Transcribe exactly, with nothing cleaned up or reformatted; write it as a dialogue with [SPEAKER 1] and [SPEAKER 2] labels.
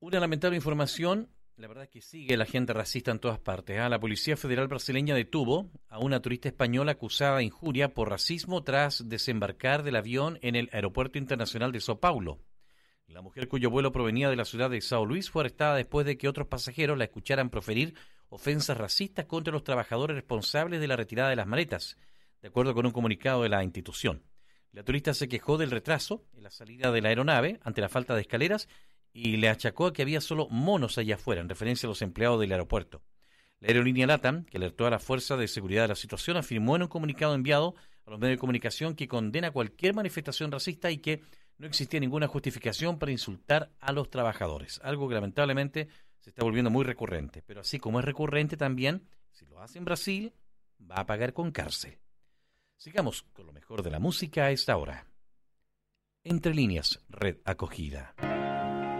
[SPEAKER 1] Una lamentable información, la verdad es que sigue la gente racista en todas partes. ¿ah? La Policía Federal brasileña detuvo a una turista española acusada de injuria por racismo tras desembarcar del avión en el Aeropuerto Internacional de Sao Paulo. La mujer, cuyo vuelo provenía de la ciudad de São Luís, fue arrestada después de que otros pasajeros la escucharan proferir ofensas racistas contra los trabajadores responsables de la retirada de las maletas, de acuerdo con un comunicado de la institución. La turista se quejó del retraso en la salida de la aeronave ante la falta de escaleras y le achacó a que había solo monos allá afuera, en referencia a los empleados del aeropuerto. La aerolínea LATAM, que alertó a la fuerza de seguridad de la situación, afirmó en un comunicado enviado a los medios de comunicación que condena cualquier manifestación racista y que no existía ninguna justificación para insultar a los trabajadores, algo que lamentablemente se está volviendo muy recurrente. Pero así como es recurrente también, si lo hace en Brasil, va a pagar con cárcel. Sigamos con lo mejor de la música a esta hora. Entre líneas, Red Acogida.